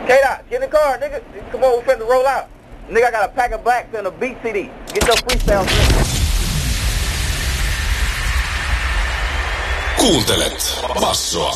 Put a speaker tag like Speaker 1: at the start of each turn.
Speaker 1: K-Dot, get in the car, nigga. Come on, we finna roll out. Nigga, I got a pack of blacks and a beat CD. Get your freestyle, nigga.
Speaker 2: Kuuntelet Bassoa.